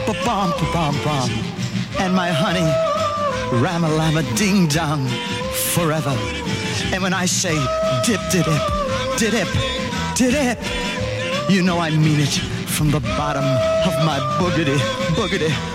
ba-bum, ba-bum, bum. And my honey, ram-a-lam-a ding-dong, forever. And when I say dip-de-dip, dip, dip, you know I mean it from the bottom of my boogity, boogity,